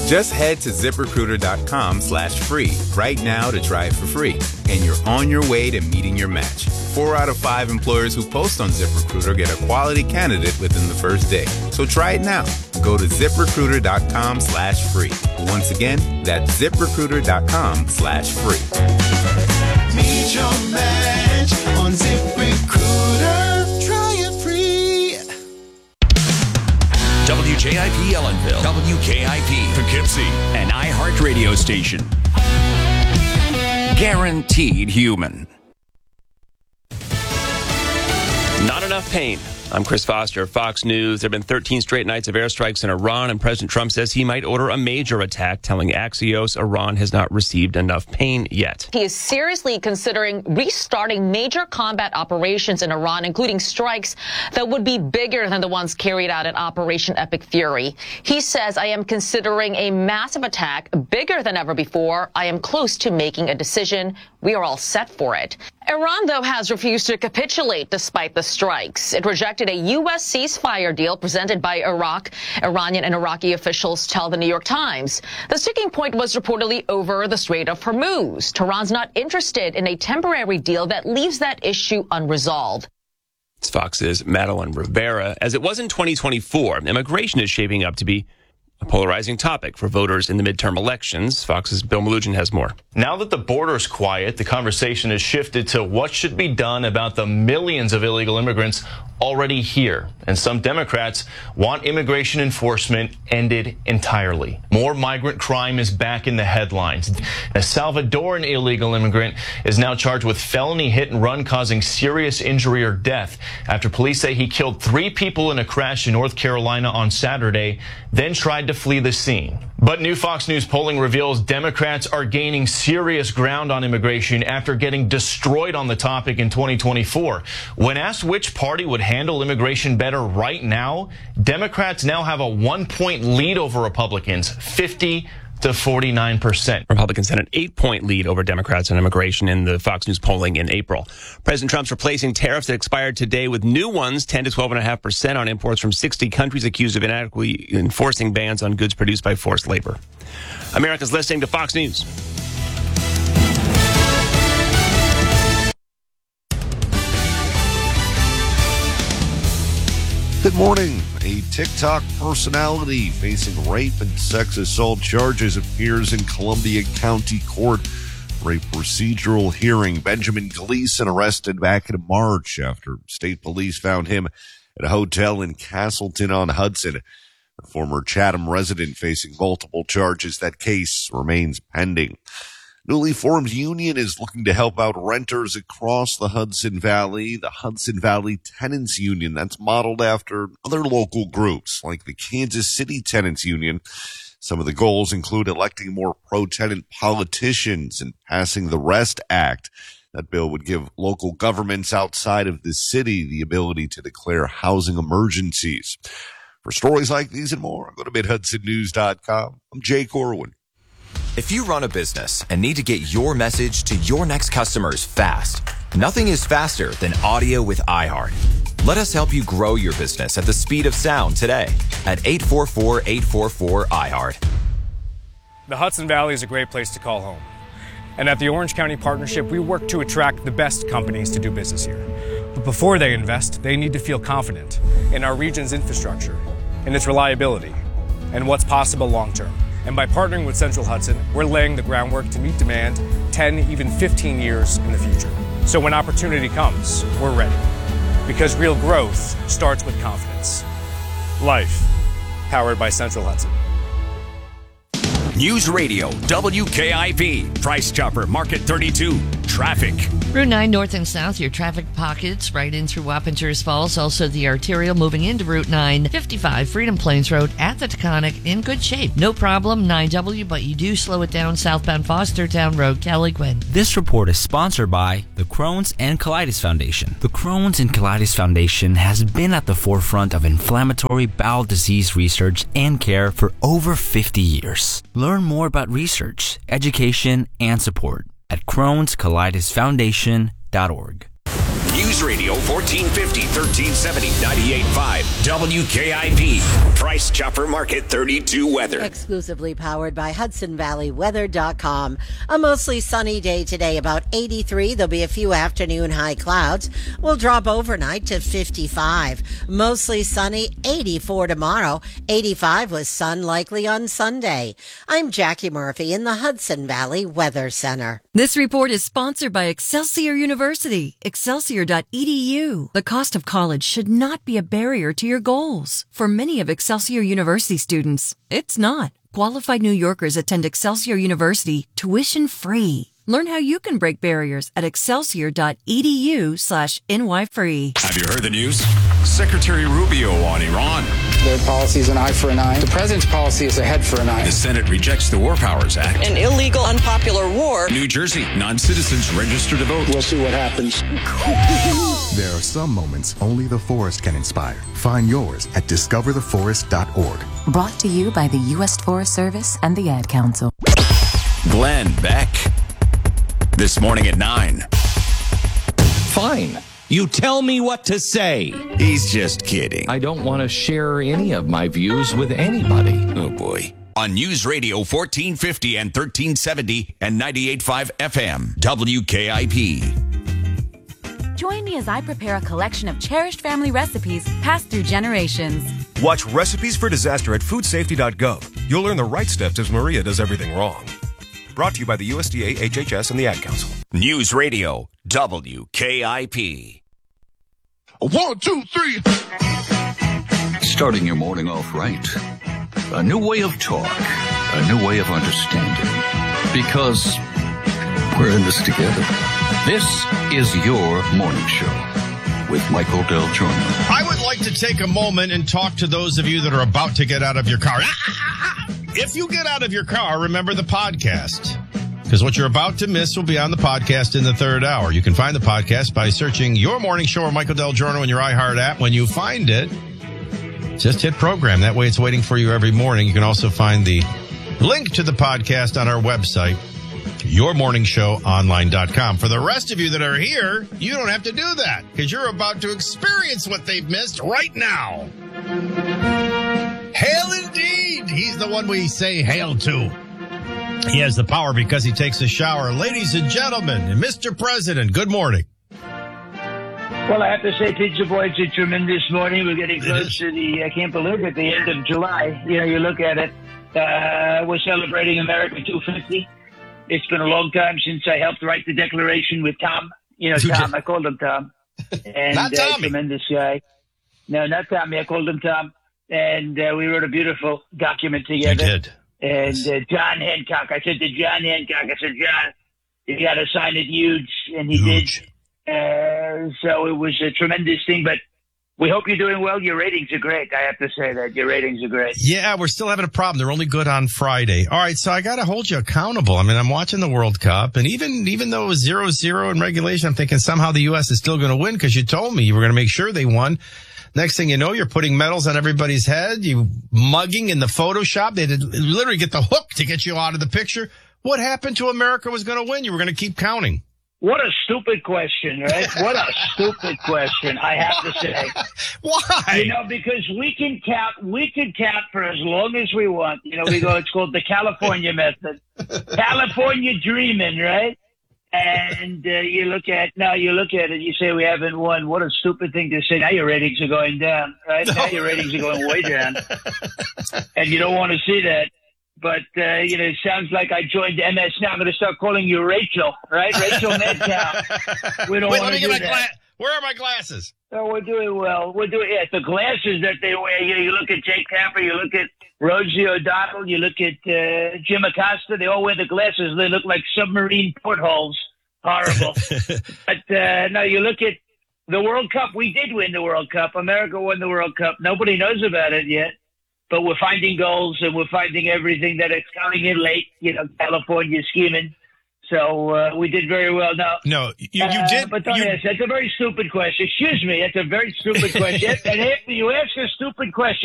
Just head to ZipRecruiter.com/free right now to try it for free. And you're on your way to meeting your match. 4 out of 5 employers who post on ZipRecruiter get a quality candidate within the first day. So try it now. Go to ZipRecruiter.com/free. Once again, that's ZipRecruiter.com/free. Meet your match on ZipRecruiter. Try it free. WJIP Ellenville, WKIP Poughkeepsie, an iHeart radio station. Guaranteed human. Not enough pain. I'm Chris Foster, Fox News. There have been 13 straight nights of airstrikes in Iran, and President Trump says he might order a major attack, telling Axios Iran has not received enough pain yet. He is seriously considering restarting major combat operations in Iran, including strikes that would be bigger than the ones carried out in Operation Epic Fury. He says, I am considering a massive attack, bigger than ever before. I am close to making a decision. We are all set for it. Iran, though, has refused to capitulate despite the strikes. It rejected a U.S. ceasefire deal presented by Iraq. Iranian and Iraqi officials tell the New York Times. The sticking point was reportedly over the Strait of Hormuz. Tehran's not interested in a temporary deal that leaves that issue unresolved. It's Fox's Madeline Rivera. As it was in 2024, immigration is shaping up to be a polarizing topic for voters in the midterm elections. Fox's Bill Malugin has more. Now that the border's quiet, the conversation has shifted to what should be done about the millions of illegal immigrants already here. And some Democrats want immigration enforcement ended entirely. More migrant crime is back in the headlines. A Salvadoran illegal immigrant is now charged with felony hit and run causing serious injury or death after police say he killed 3 people in a crash in North Carolina on Saturday, then tried to flee the scene. But new Fox News polling reveals Democrats are gaining serious ground on immigration after getting destroyed on the topic in 2024. When asked which party would handle immigration better right now, Democrats now have a 1-point lead over Republicans, 50 to 49%. Republicans had an 8-point lead over Democrats on immigration in the Fox News polling in April. President Trump's replacing tariffs that expired today with new ones, 10 to 12.5% on imports from 60 countries accused of inadequately enforcing bans on goods produced by forced labor. America's listening to Fox News. Good morning. A TikTok personality facing rape and sex assault charges appears in Columbia County Court for a procedural hearing. Benjamin Gleason arrested back in March after state police found him at a hotel in Castleton-on-Hudson. A former Chatham resident facing multiple charges. That case remains pending. Newly formed union is looking to help out renters across the Hudson Valley. The Hudson Valley Tenants Union, that's modeled after other local groups like the Kansas City Tenants Union. Some of the goals include electing more pro-tenant politicians and passing the REST Act. That bill would give local governments outside of the city the ability to declare housing emergencies. For stories like these and more, go to MidHudsonNews.com. I'm Jay Corwin. If you run a business and need to get your message to your next customers fast, nothing is faster than audio with iHeart. Let us help you grow your business at the speed of sound today at 844-844-iHeart. The Hudson Valley is a great place to call home. And at the Orange County Partnership, we work to attract the best companies to do business here. But before they invest, they need to feel confident in our region's infrastructure, in its reliability, and what's possible long term. And by partnering with Central Hudson, we're laying the groundwork to meet demand 10, even 15 years in the future. So when opportunity comes, we're ready. Because real growth starts with confidence. Life, powered by Central Hudson. News Radio, WKIP, Price Chopper, Market 32, traffic. Route 9 north and south, your traffic pockets right in through Wappingers Falls. Also the arterial moving into Route 9. 55 Freedom Plains Road at the Taconic in good shape. No problem, 9W, but you do slow it down southbound Fostertown Road, Kelly Quinn. This report is sponsored by the Crohn's and Colitis Foundation. The Crohn's and Colitis Foundation has been at the forefront of inflammatory bowel disease research and care for over 50 years. Learn more about research, education, and support at Crohn'sColitisFoundation.org. News Radio 1450, 1370, 98.5, WKIP. Price Chopper Market 32 weather. Exclusively powered by HudsonValleyWeather.com. A mostly sunny day today, about 83. There'll be a few afternoon high clouds. We'll drop overnight to 55. Mostly sunny, 84 tomorrow. 85 with sun likely on Sunday. I'm Jackie Murphy in the Hudson Valley Weather Center. This report is sponsored by Excelsior University, excelsior.edu. The cost of college should not be a barrier to your goals. For many of Excelsior University students, it's not. Qualified New Yorkers attend Excelsior University tuition free. Learn how you can break barriers at excelsior.edu/NY-free. Have you heard the news? Secretary Rubio on Iran. Their policy is an eye for an eye. The president's policy is a head for an eye. The Senate rejects the War Powers Act. An illegal, unpopular war. New Jersey, non-citizens register to vote. We'll see what happens. There are some moments only the forest can inspire. Find yours at discovertheforest.org. Brought to you by the U.S. Forest Service and the Ad Council. Glenn Beck. This morning at 9. Fine. You tell me what to say. He's just kidding. I don't want to share any of my views with anybody. Oh, boy. On News Radio 1450 and 1370 and 98.5 FM, WKIP. Join me as I prepare a collection of cherished family recipes passed through generations. Watch Recipes for Disaster at foodsafety.gov. You'll learn the right steps if Maria does everything wrong. Brought to you by the USDA, HHS, and the Ad Council. News Radio, WKIP. 1, 2, 3. Starting your morning off right. A new way of talk. A new way of understanding. Because we're in this together. This is your morning show with Michael Del Giorno. I would like to take a moment and talk to those of you that are about to get out of your car. If you get out of your car, remember the podcast, because what you're about to miss will be on the podcast in the third hour. You can find the podcast by searching Your Morning Show or Michael Del Giorno in your iHeart app. When you find it, just hit program. That way it's waiting for you every morning. You can also find the link to the podcast on our website, yourmorningshowonline.com. For the rest of you that are here, you don't have to do that, because you're about to experience what they've missed right now. Hail indeed! He's the one we say hail to. He has the power because he takes a shower. Ladies and gentlemen, Mr. President, good morning. Well, I have to say, Pizza Boy, it's a tremendous morning. We're getting close to I can't believe it, the end of July. You know, you look at it, we're celebrating America 250. It's been a long time since I helped write the Declaration with Tom. You know, Tom, I called him Tom. And, not Tommy. Tremendous guy. No, not Tommy, I called him Tom. And we wrote a beautiful document together. You did. And John Hancock, I said to John Hancock, John, you got to sign it huge. And he did. So it was a tremendous thing. But we hope you're doing well. Your ratings are great. I have to say that. Your ratings are great. Yeah, we're still having a problem. They're only good on Friday. All right, so I got to hold you accountable. I mean, I'm watching the World Cup, and even though it was 0-0 in regulation, I'm thinking somehow the U.S. is still going to win because you told me you were going to make sure they won. Next thing you know, you're putting medals on everybody's head. You mugging in the Photoshop. They did literally get the hook to get you out of the picture. What happened to America was going to win? You were going to keep counting. What a stupid question, right? What a stupid question, I have to say. Why? You know, because we can count for as long as we want. You know, it's called the California method. California dreaming, right? And you look at it, you say we haven't won. What a stupid thing to say. Now your ratings are going down, right? Now your ratings are going way down. And you don't want to see that. But, it sounds like I joined MS now. I'm going to start calling you Rachel, right? Rachel Madtown. We don't want to do that. Where are my glasses? Oh, we're doing well. The glasses that they wear. You look at Jake Tapper, you look at Rosie O'Donnell, you look at Jim Acosta. They all wear the glasses. They look like submarine portholes. Horrible. But, no, you look at the World Cup. We did win the World Cup. America won the World Cup. Nobody knows about it yet. But we're finding goals and we're finding everything that it's coming in late. California scheming. So we did very well. No, you did. But don't ask. That's a very stupid question. Excuse me. That's a very stupid question. And after you ask a stupid question,